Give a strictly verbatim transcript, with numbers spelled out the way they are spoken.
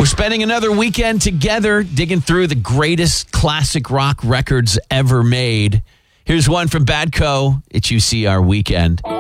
spending another weekend together, digging through the greatest classic rock records ever made. Here's one from Badco. It's U C R Weekend.